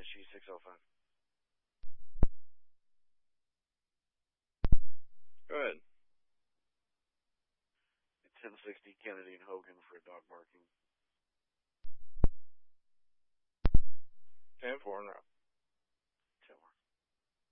SG 605. Go ahead. 1060 Kennedy and Hogan for a dog barking. 10-4 and route.